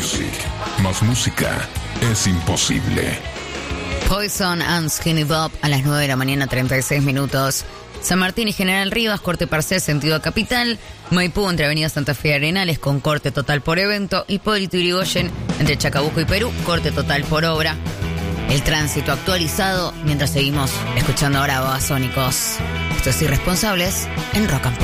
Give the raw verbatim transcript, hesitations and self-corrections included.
Music. Más música es imposible. Poison and Skinny Bob a las nueve de la mañana, treinta y seis minutos. San Martín y General Rivas, corte parcial sentido a Capital. Maipú entre Avenida Santa Fe y Arenales con corte total por evento. Hipólito Yrigoyen entre Chacabuco y Perú, corte total por obra. El tránsito actualizado mientras seguimos escuchando ahora a Babasónicos. Esto es Irresponsables en Rock and Pop.